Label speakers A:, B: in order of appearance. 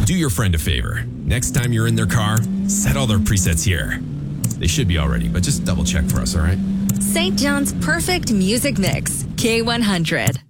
A: Do your friend a favor. Next time you're in their car, set all their presets here. They should be all ready, but just double check for us, all right?
B: St. John's perfect music mix, K100.